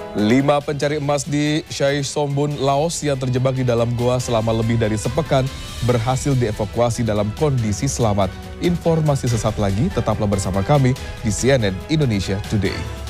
5 pencari emas di Chai Sombun, Laos yang terjebak di dalam goa selama lebih dari sepekan berhasil dievakuasi dalam kondisi selamat. Informasi sesaat lagi, tetaplah bersama kami di CNN Indonesia Today.